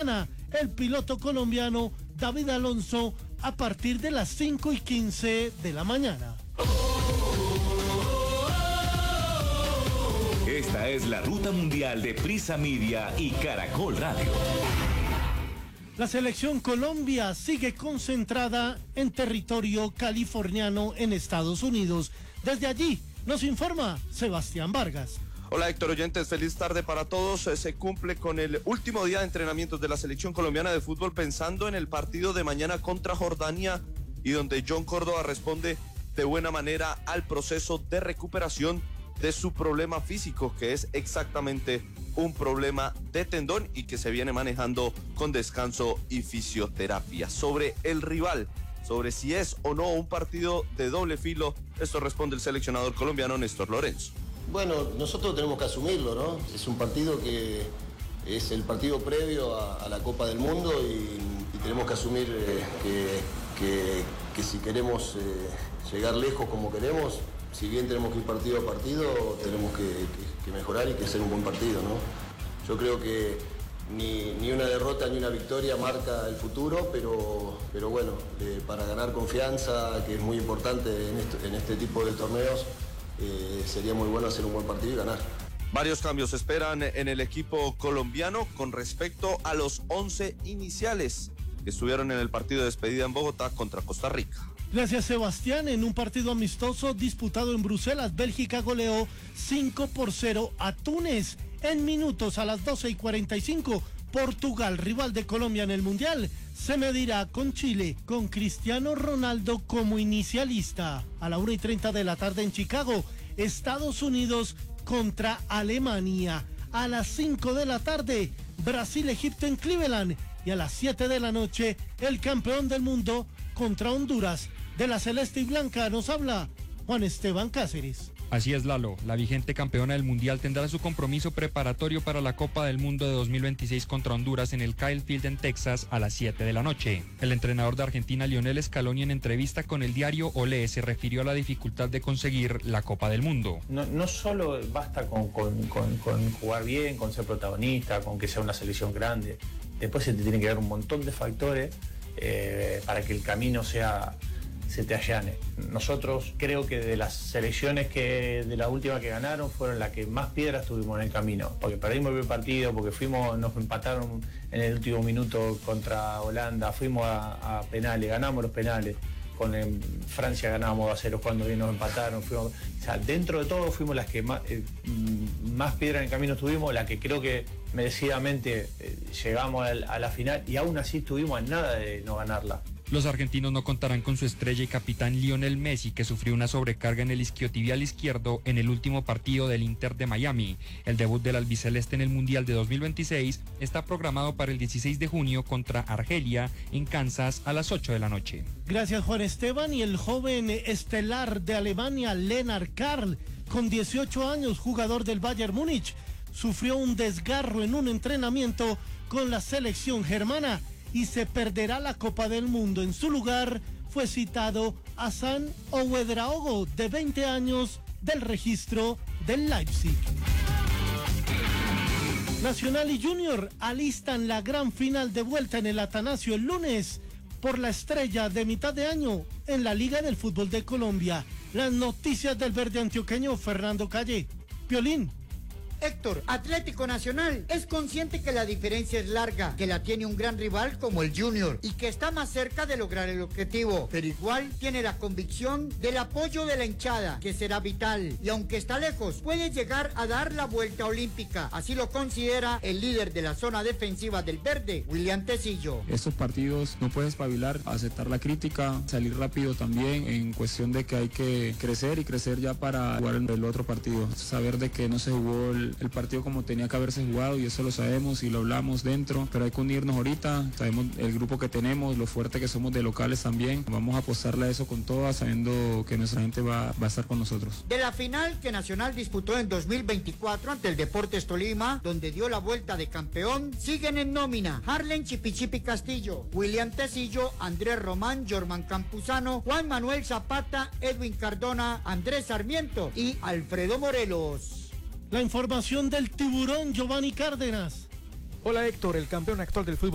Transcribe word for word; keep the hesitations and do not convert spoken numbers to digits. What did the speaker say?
mañana el piloto colombiano David Alonso a partir de las cinco y quince de la mañana. Esta es la ruta mundial de Prisa Media y Caracol Radio. La selección Colombia sigue concentrada en territorio californiano en Estados Unidos. Desde allí nos informa Sebastián Vargas. Hola Héctor Oyentes, feliz tarde para todos. Se cumple con el último día de entrenamientos de la selección colombiana de fútbol pensando en el partido de mañana contra Jordania y donde John Córdoba responde de buena manera al proceso de recuperación de su problema físico, que es exactamente un problema de tendón y que se viene manejando con descanso y fisioterapia. Sobre el rival, sobre si es o no un partido de doble filo, esto responde el seleccionador colombiano Néstor Lorenzo. Bueno, nosotros tenemos que asumirlo, ¿no? Es un partido que es el partido previo a, a la Copa del Mundo y, y tenemos que asumir eh, que, que, que si queremos eh, llegar lejos como queremos, si bien tenemos que ir partido a partido, tenemos que, que, que mejorar y que hacer un buen partido, ¿no? Yo creo que ni, ni una derrota ni una victoria marca el futuro, pero, pero bueno, eh, para ganar confianza, que es muy importante en, esto, en este tipo de torneos, eh, sería muy bueno hacer un buen partido y ganar. Varios cambios se esperan en el equipo colombiano con respecto a los once iniciales que estuvieron en el partido de despedida en Bogotá contra Costa Rica. Gracias, Sebastián. En un partido amistoso disputado en Bruselas, Bélgica goleó cinco por cero a Túnez. En minutos, a las doce y cuarenta y cinco, Portugal, rival de Colombia en el Mundial, se medirá con Chile, con Cristiano Ronaldo como inicialista. A la una y treinta de la tarde en Chicago, Estados Unidos contra Alemania. A las cinco de la tarde, Brasil-Egipto en Cleveland. Y a las siete de la noche, el campeón del mundo contra Honduras. De la celeste y blanca nos habla Juan Esteban Cáceres. Así es, Lalo. La vigente campeona del Mundial tendrá su compromiso preparatorio para la Copa del Mundo de dos mil veintiséis contra Honduras en el Kyle Field en Texas a las siete de la noche. El entrenador de Argentina, Lionel Scaloni, en entrevista con el diario Olé, se refirió a la dificultad de conseguir la Copa del Mundo. No, no solo basta con, con, con, con jugar bien, con ser protagonista, con que sea una selección grande. Después se te tiene que dar un montón de factores eh, para que el camino sea... se te allane. Nosotros creo que de las selecciones que de la última que ganaron fueron las que más piedras tuvimos en el camino, porque perdimos el primer partido, porque fuimos, nos empataron en el último minuto contra Holanda, fuimos a, a penales, ganamos los penales, con en Francia ganábamos a cero cuando bien nos empataron, fuimos, o sea, dentro de todo fuimos las que más, eh, más piedras en el camino tuvimos, la que creo que merecidamente eh, llegamos a, a la final y aún así estuvimos a nada de no ganarla. Los argentinos no contarán con su estrella y capitán Lionel Messi, que sufrió una sobrecarga en el isquiotibial izquierdo en el último partido del Inter de Miami. El debut del albiceleste en el Mundial de dos mil veintiséis está programado para el dieciséis de junio contra Argelia en Kansas a las ocho de la noche. Gracias, Juan Esteban. Y el joven estelar de Alemania, Lennart Karl, con dieciocho años, jugador del Bayern Múnich, sufrió un desgarro en un entrenamiento con la selección germana y se perderá la Copa del Mundo. En su lugar fue citado Hassan Ouedraogo, de veinte años, del registro del Leipzig. Nacional y Junior alistan la gran final de vuelta en el Atanasio el lunes por la estrella de mitad de año en la Liga del Fútbol de Colombia. Las noticias del verde antioqueño, Fernando Calle. Piolín. Héctor, Atlético Nacional es consciente que la diferencia es larga, que la tiene un gran rival como el Junior y que está más cerca de lograr el objetivo, pero igual tiene la convicción del apoyo de la hinchada, que será vital, y aunque está lejos, puede llegar a dar la vuelta olímpica. Así lo considera el líder de la zona defensiva del verde, William Tecillo. Estos partidos no puedes espabilar, aceptar la crítica, salir rápido también, en cuestión de que hay que crecer y crecer ya para jugar el otro partido, saber de que no se jugó el el partido como tenía que haberse jugado, y eso lo sabemos y lo hablamos dentro, pero hay que unirnos ahorita, sabemos el grupo que tenemos, lo fuerte que somos de locales también, vamos a apostarle a eso con todas, sabiendo que nuestra gente va, va a estar con nosotros. De la final que Nacional disputó en dos mil veinticuatro ante el Deportes Tolima, donde dio la vuelta de campeón, siguen en nómina Harlen Chipichipi Castillo, William Tecillo, Andrés Román, Jorman Campuzano, Juan Manuel Zapata, Edwin Cardona, Andrés Sarmiento y Alfredo Morelos. La información del tiburón Giovanni Cárdenas. Hola Héctor, el campeón actual del fútbol